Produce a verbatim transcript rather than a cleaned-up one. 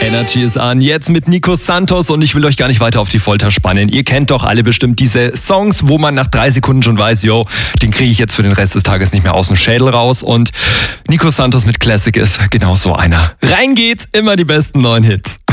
Energy ist an, jetzt mit Nico Santos und ich will euch gar nicht weiter auf die Folter spannen. Ihr kennt doch alle bestimmt diese Songs, wo man nach drei Sekunden schon weiß, yo, den kriege ich jetzt für den Rest des Tages nicht mehr aus dem Schädel raus, und Nico Santos mit Classic ist genau so einer. Rein geht's, immer die besten neuen Hits.